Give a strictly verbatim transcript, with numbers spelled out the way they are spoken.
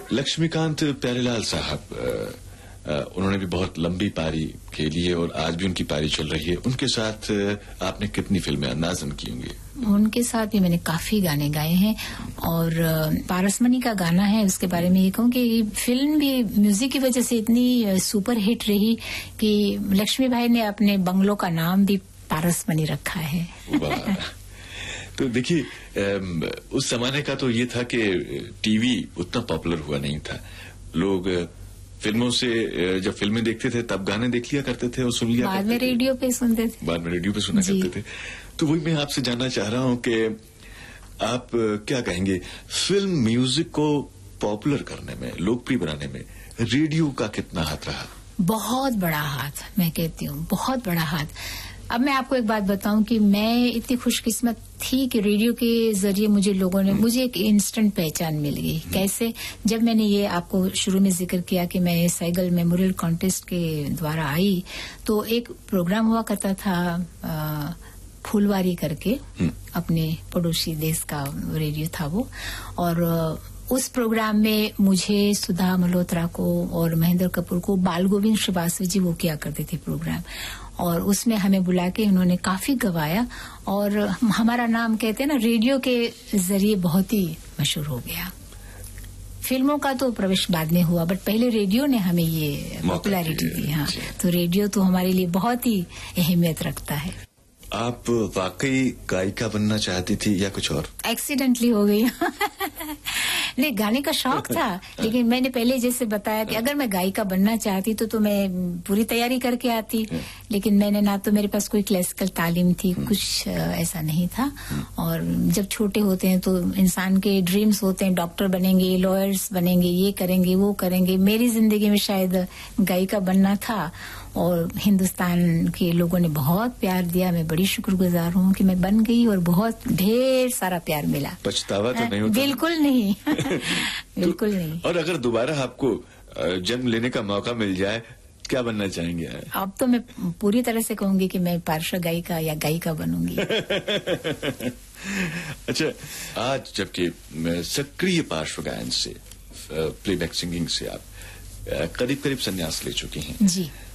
लक्ष्मीकांत प्यारेलाल साहब, उन्होंने भी बहुत लंबी पारी खेली है और आज भी उनकी पारी चल रही है। उनके साथ आपने कितनी फिल्में अंदाजन की होंगी? उनके साथ भी मैंने काफी गाने गाए हैं और पारसमणि का गाना है, उसके बारे में ये कहूँ कि फिल्म भी म्यूजिक की वजह से इतनी सुपर हिट रही कि लक्ष्मी भाई ने अपने बंगलों का नाम भी पारसमणि रखा है। तो देखिए, उस जमाने का तो ये था कि टीवी उतना पॉपुलर हुआ नहीं था। लोग फिल्मों से जब फिल्में देखते थे तब गाने देख लिया करते थे और सुन लिया बाद में रेडियो पे सुनते थे। बाद में रेडियो पे सुना करते थे। तो वही मैं आपसे जानना चाह रहा हूं कि आप क्या कहेंगे, फिल्म म्यूजिक को पॉपुलर करने में, लोकप्रिय बनाने में रेडियो का कितना हाथ रहा? बहुत बड़ा हाथ, मैं कहती हूँ बहुत बड़ा हाथ। अब मैं आपको एक बात बताऊं कि मैं इतनी खुशकिस्मत थी कि रेडियो के जरिए मुझे लोगों ने, मुझे एक इंस्टेंट पहचान मिल गई। कैसे? जब मैंने ये आपको शुरू में जिक्र किया कि मैं साइकिल मेमोरियल कॉन्टेस्ट के द्वारा आई, तो एक प्रोग्राम हुआ करता था आ, फूलवारी करके, अपने पड़ोसी देश का रेडियो था वो, और उस प्रोग्राम में मुझे, सुधा मल्होत्रा को और महेंद्र कपूर को, बाल गोविंद श्रीवास्तव जी वो किया करते थे प्रोग्राम, और उसमें हमें बुला के उन्होंने काफी गवाया और हमारा नाम कहते हैं ना रेडियो के जरिए बहुत ही मशहूर हो गया। फिल्मों का तो प्रवेश बाद में हुआ, बट पहले रेडियो ने हमें ये पॉपुलैरिटी दी। हाँ, तो रेडियो तो हमारे लिए बहुत ही अहमियत रखता है। आप वाकई गायिका बनना चाहती थी या कुछ और? एक्सीडेंटली हो गई। नहीं, गाने का शौक था, लेकिन मैंने पहले जैसे बताया कि अगर मैं गायिका बनना चाहती तो तो मैं पूरी तैयारी करके आती, लेकिन मैंने ना तो मेरे पास कोई क्लासिकल तालीम थी, कुछ ऐसा नहीं था। और जब छोटे होते हैं तो इंसान के ड्रीम्स होते हैं, डॉक्टर बनेंगे, लॉयर्स बनेंगे, ये करेंगे, वो करेंगे। मेरी जिंदगी में शायद गायिका बनना था और हिंदुस्तान के लोगों ने बहुत प्यार दिया। मैं बड़ी शुक्रगुजार हूँ कि मैं बन गई और बहुत ढेर सारा प्यार मिला। पछतावा तो नहीं होता? बिल्कुल नहीं। बिल्कुल तो, नहीं। और अगर दोबारा आपको जन्म लेने का मौका मिल जाए, क्या बनना चाहेंगे? अब तो मैं पूरी तरह से कहूंगी कि मैं पार्श्व गायिका या गायिका बनूंगी। अच्छा, आज जबकि सक्रिय पार्श्व गायन से, प्लेबैक सिंगिंग से आप करीब करीब संन्यास ले चुकी हैं जी,